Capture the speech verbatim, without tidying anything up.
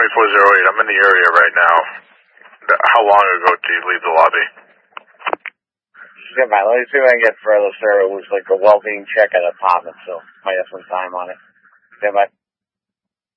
twenty-four oh eight. I'm in the area right now. How long ago did you leave the lobby? Stand by. Let me see if I can get further, sir. It was like a well-being check at an apartment, so might have some time on it. Stand by.